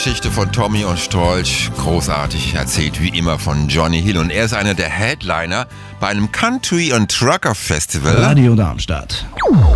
Geschichte von Tommy und Strolch, großartig erzählt wie immer von Johnny Hill. Und er ist einer der Headliner bei einem Country- und Trucker-Festival. Radio Darmstadt.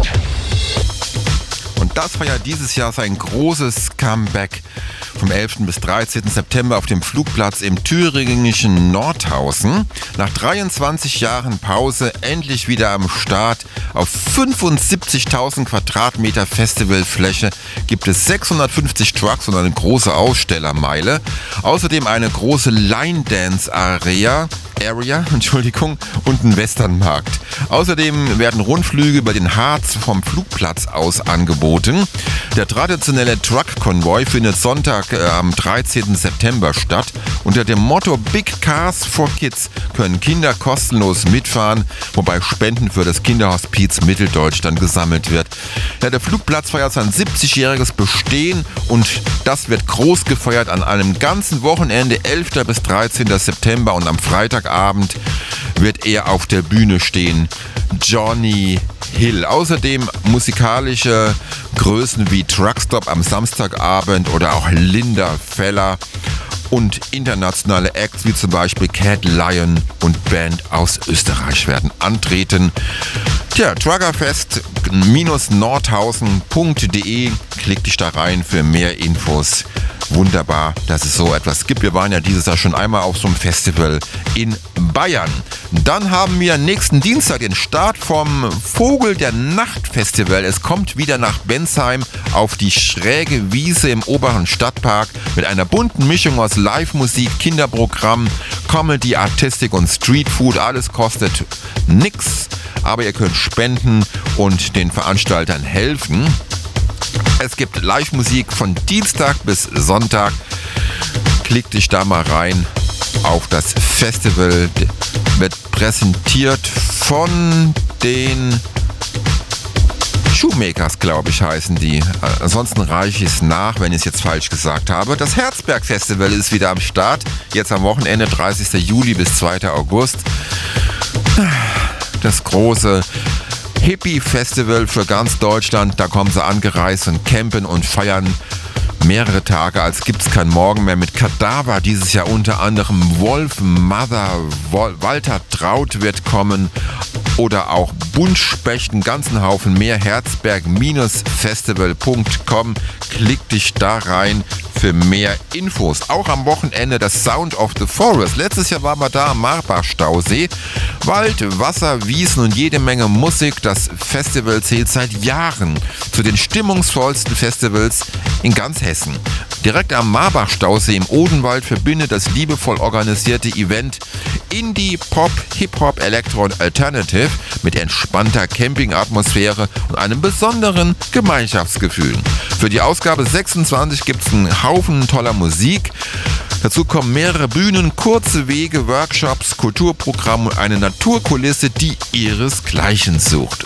Und das feiert dieses Jahr sein großes Comeback vom 11. bis 13. September auf dem Flugplatz im thüringischen Nordhausen. Nach 23 Jahren Pause endlich wieder am Start. Auf 75.000 Quadratmeter Festivalfläche gibt es 650 Trucks und eine große Ausstellermeile. Außerdem eine große Line-Dance-Area und ein Westernmarkt. Außerdem werden Rundflüge über den Harz vom Flugplatz aus angeboten. Der traditionelle Truck-Konvoi findet Sonntag am 13. September statt. Unter dem Motto Big Cars for Kids können Kinder kostenlos mitfahren, wobei Spenden für das Kinderhospiz Mitteldeutschland gesammelt wird. Ja, der Flugplatz feiert sein 70-jähriges Bestehen und das wird groß gefeiert an einem ganzen Wochenende, 11. bis 13. September, und am Freitagabend wird er auf der Bühne stehen. Johnny Hill. Außerdem musikalische Größen wie Truckstop am Samstagabend oder auch Linda Feller und internationale Acts wie zum Beispiel Cat Lion und Band aus Österreich werden antreten. Tja, truckerfest-nordhausen.de. Klick dich da rein für mehr Infos. Wunderbar, dass es so etwas gibt. Wir waren ja dieses Jahr schon einmal auf so einem Festival in Bayern. Dann haben wir nächsten Dienstag den Start vom Vogel der Nacht Festival. Es kommt wieder nach Bensheim auf die schräge Wiese im oberen Stadtpark mit einer bunten Mischung aus Live-Musik, Kinderprogramm, Comedy, Artistik und Streetfood. Alles kostet nix, aber ihr könnt spenden und den Veranstaltern helfen. Es gibt Live-Musik von Dienstag bis Sonntag. Klick dich da mal rein auf das Festival. Wird präsentiert von den Shoemakers, glaube ich, heißen die. Ansonsten reiche ich es nach, wenn ich es jetzt falsch gesagt habe. Das Herzberg Festival ist wieder am Start. Jetzt am Wochenende, 30. Juli bis 2. August. Das große Hippie-Festival für ganz Deutschland. Da kommen sie angereist und campen und feiern mehrere Tage, als gibt's kein Morgen mehr. Mit Kadaver dieses Jahr unter anderem Wolf Mother, Walter Traut wird kommen oder auch Buntspecht, einen ganzen Haufen mehr. Herzberg-festival.com. Klick dich da rein für mehr Infos. Auch am Wochenende das Sound of the Forest. Letztes Jahr waren wir da am Marbach-Stausee. Wald, Wasser, Wiesen und jede Menge Musik. Das Festival zählt seit Jahren zu den stimmungsvollsten Festivals in ganz Hessen. Direkt am Marbach-Stausee im Odenwald verbindet das liebevoll organisierte Event Indie, Pop, Hip-Hop, Elektro und Alternative mit entspannter Campingatmosphäre und einem besonderen Gemeinschaftsgefühl. Für die Ausgabe 26 gibt es einen Haufen toller Musik. Dazu kommen mehrere Bühnen, kurze Wege, Workshops, Kulturprogramm und eine Naturkulisse, die ihresgleichen sucht.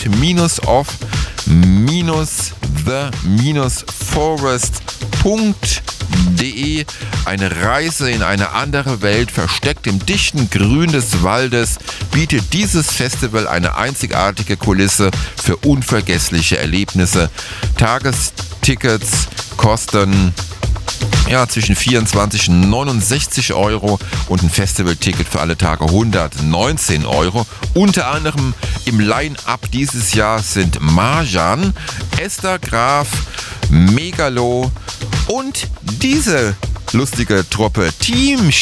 Sound-of-the-forest.de. Eine Reise in eine andere Welt, versteckt im dichten Grün des Waldes, bietet dieses Festival eine einzigartige Kulisse für unvergessliche Erlebnisse. Tagestickets kosten zwischen 24 und 69 Euro und ein Festivalticket für alle Tage 119 Euro. Unter anderem im Line-Up dieses Jahr sind Marjan, Esther Graf, Megalo und diese lustige Truppe Team